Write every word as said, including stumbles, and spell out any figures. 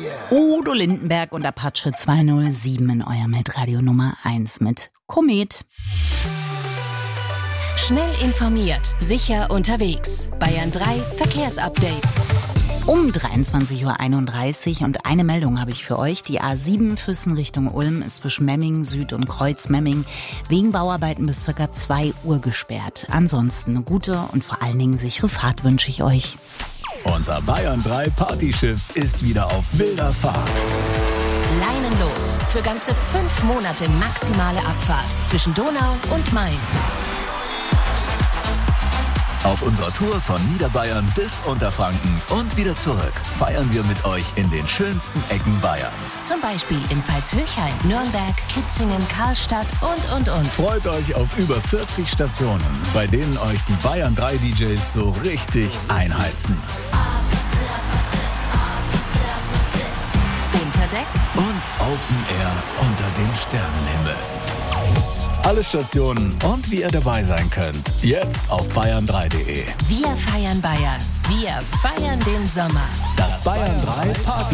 Udo Lindenberg und Apache zweihundertsieben in eurem Hitradio Nummer eins mit Komet. Schnell informiert, sicher unterwegs. Bayern drei Verkehrsupdate. Um dreiundzwanzig Uhr einunddreißig und eine Meldung habe ich für euch. Die A sieben Füssen Richtung Ulm ist zwischen Memming Süd und Kreuz Memming wegen Bauarbeiten bis ca. zwei Uhr gesperrt. Ansonsten eine gute und vor allen Dingen sichere Fahrt wünsche ich euch. Unser Bayern drei Partyschiff ist wieder auf wilder Fahrt. Leinenlos. Für ganze fünf Monate maximale Abfahrt zwischen Donau und Main. Auf unserer Tour von Niederbayern bis Unterfranken und wieder zurück feiern wir mit euch in den schönsten Ecken Bayerns. Zum Beispiel in Pfalz-Höchheim, Nürnberg, Kitzingen, Karlstadt und, und, und. Freut euch auf über vierzig Stationen, bei denen euch die Bayern drei D Js so richtig einheizen. Unterdeck und Open Air unter dem Sternenhimmel. Alle Stationen und wie ihr dabei sein könnt, jetzt auf bayern drei punkt de. Wir feiern Bayern. Wir feiern den Sommer. Das Bayern drei Party